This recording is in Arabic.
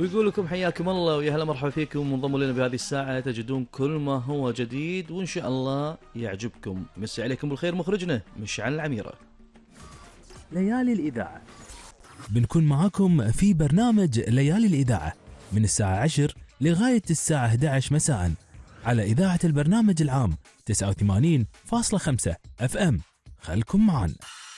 ويقول لكم حياكم الله ويا هلا مرحبا فيكم، وانضموا لنا بهذه الساعة تجدون كل ما هو جديد وإن شاء الله يعجبكم. مسي عليكم بالخير مخرجنا مشعل العميرة. ليالي الإذاعة بنكون معاكم في برنامج ليالي الإذاعة من الساعة 10 لغاية الساعة 11 مساء على إذاعة البرنامج العام 89.5 FM. خلكم معنا.